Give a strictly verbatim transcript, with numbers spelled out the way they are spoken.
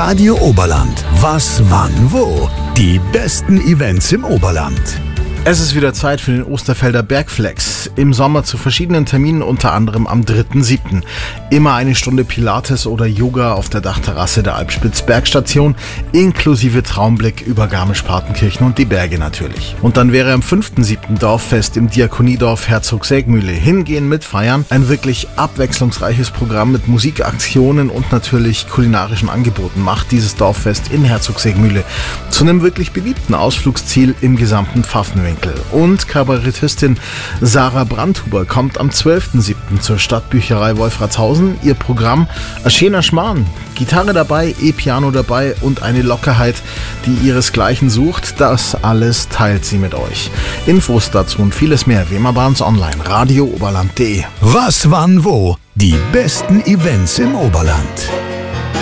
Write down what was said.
Radio Oberland. Was, wann, wo? Die besten Events im Oberland. Es ist wieder Zeit für den Osterfelder Bergflex. Im Sommer zu verschiedenen Terminen, unter anderem am dritten siebten Immer eine Stunde Pilates oder Yoga auf der Dachterrasse der Alpspitz-Bergstation, inklusive Traumblick über Garmisch-Partenkirchen und die Berge natürlich. Und dann wäre am fünften siebten Dorffest im Diakoniedorf Herzog-Sägmühle. Hingehen mit Feiern. Ein wirklich abwechslungsreiches Programm mit Musikaktionen und natürlich kulinarischen Angeboten macht dieses Dorffest in Herzog-Sägmühle zu einem wirklich beliebten Ausflugsziel im gesamten Pfaffenwinkel. Und Kabarettistin Sarah Brandhuber kommt am zwölften siebten zur Stadtbücherei Wolfratshausen. Ihr Programm: ein schöner Schmarrn, Gitarre dabei, E-Piano dabei und eine Lockerheit, die ihresgleichen sucht. Das alles teilt sie mit euch. Infos dazu und vieles mehr wie immer bei uns online. radio oberland punkt de. Was, wann, wo? Die besten Events im Oberland.